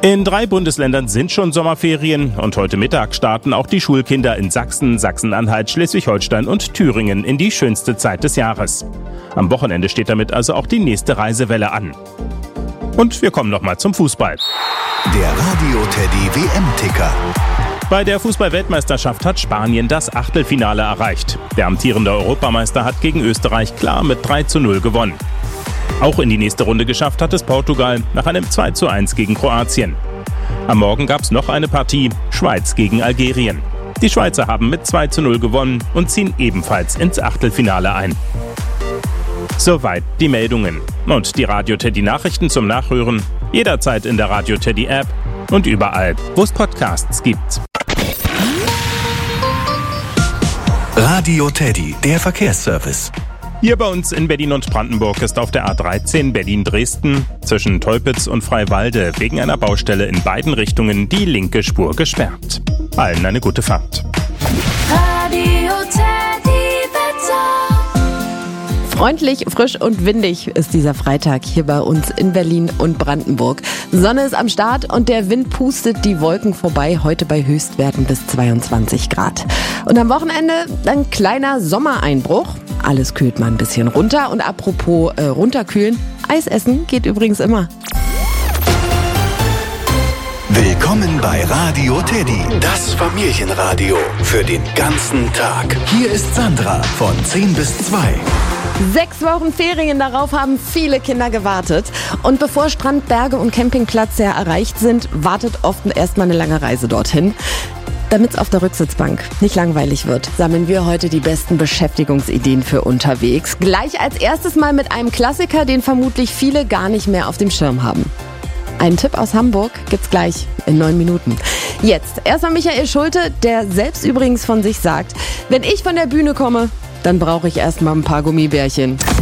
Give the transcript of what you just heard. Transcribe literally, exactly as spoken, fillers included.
In drei Bundesländern sind schon Sommerferien und heute Mittag starten auch die Schulkinder in Sachsen, Sachsen-Anhalt, Schleswig-Holstein und Thüringen in die schönste Zeit des Jahres. Am Wochenende steht damit also auch die nächste Reisewelle an. Und wir kommen nochmal zum Fußball. Der Radio-Teddy W M-Ticker. Bei der Fußball-Weltmeisterschaft hat Spanien das Achtelfinale erreicht. Der amtierende Europameister hat gegen Österreich klar mit drei zu null gewonnen. Auch in die nächste Runde geschafft hat es Portugal nach einem zwei zu eins gegen Kroatien. Am Morgen gab es noch eine Partie, Schweiz gegen Algerien. Die Schweizer haben mit zwei zu null gewonnen und ziehen ebenfalls ins Achtelfinale ein. Soweit die Meldungen. Und die Radio-Teddy-Nachrichten zum Nachhören jederzeit in der Radio-Teddy-App und überall, wo es Podcasts gibt. Radio Teddy, der Verkehrsservice. Hier bei uns in Berlin und Brandenburg ist auf der A dreizehn Berlin-Dresden zwischen Teupitz und Freiwalde wegen einer Baustelle in beiden Richtungen die linke Spur gesperrt. Allen eine gute Fahrt. Radio Teddy Wetter. Freundlich, frisch und windig ist dieser Freitag hier bei uns in Berlin und Brandenburg. Sonne ist am Start und der Wind pustet die Wolken vorbei, heute bei Höchstwerten bis zweiundzwanzig Grad. Und am Wochenende ein kleiner Sommereinbruch. Alles kühlt mal ein bisschen runter. Und apropos äh, runterkühlen, Eis essen geht übrigens immer. Willkommen bei Radio Teddy, das Familienradio für den ganzen Tag. Hier ist Sandra von zehn bis zwei. Sechs Wochen Ferien, darauf haben viele Kinder gewartet. Und bevor Strand, Berge und Campingplatz ja erreicht sind, wartet oft erstmal eine lange Reise dorthin. Damit es auf der Rücksitzbank nicht langweilig wird, sammeln wir heute die besten Beschäftigungsideen für unterwegs. Gleich als erstes mal mit einem Klassiker, den vermutlich viele gar nicht mehr auf dem Schirm haben. Einen Tipp aus Hamburg gibt's gleich in neun Minuten. Jetzt erstmal Michael Schulte, der selbst übrigens von sich sagt, wenn ich von der Bühne komme, dann brauche ich erstmal ein paar Gummibärchen.